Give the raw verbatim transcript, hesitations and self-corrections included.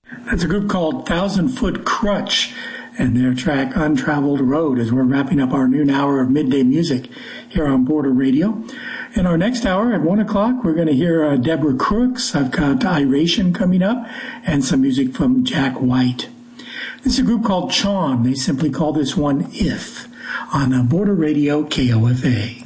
That's a group called Thousand Foot Crutch and their track Untraveled Road as we're wrapping up our noon hour of midday music here on Border Radio. In our next hour at one o'clock, we're going to hear uh, Deborah Crooks. I've got Iration coming up and some music from Jack White. This is a group called Chon. They simply call this one If on uh, Border Radio K O F A.